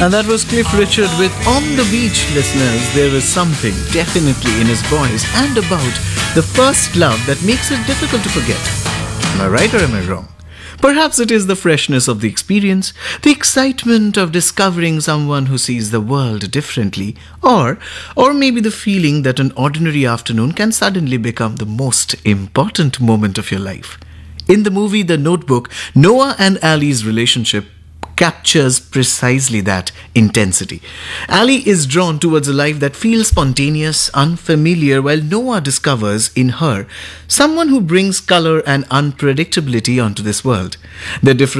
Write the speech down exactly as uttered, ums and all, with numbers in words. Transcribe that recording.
And that was Cliff Richard with On the Beach, listeners. There is something definitely in his voice and about the first love that makes it difficult to forget. Am I right or am I wrong? Perhaps it is the freshness of the experience, the excitement of discovering someone who sees the world differently, or, or maybe the feeling that an ordinary afternoon can suddenly become the most important moment of your life. In the movie The Notebook, Noah and Allie's relationship captures precisely that intensity. Allie is drawn towards a life that feels spontaneous, unfamiliar, while Noah discovers in her someone who brings color and unpredictability onto this world. Their different